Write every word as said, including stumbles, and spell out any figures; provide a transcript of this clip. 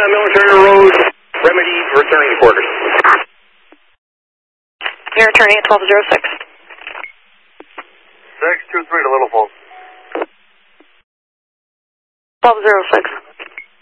Military Road, Remedy, returning to quarters. You're returning at twelve oh six. six two three to Little Falls. twelve oh six.